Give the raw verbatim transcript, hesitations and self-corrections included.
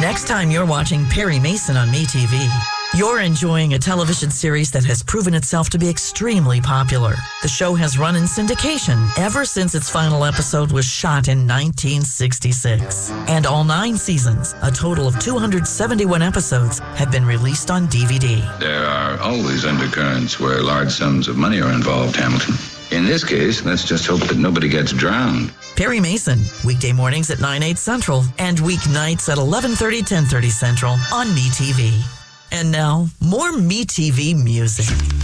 Next time you're watching Perry Mason on MeTV, you're enjoying a television series that has proven itself to be extremely popular. The show has run in syndication ever since its final episode was shot in nineteen sixty-six. And all nine seasons, a total of two hundred seventy-one episodes, have been released on D V D. There are always undercurrents where large sums of money are involved, Hamilton. In this case, let's just hope that nobody gets drowned. Perry Mason, weekday mornings at nine, eight Central, and weeknights at eleven thirty, ten thirty Central on MeTV. And now, more MeTV music.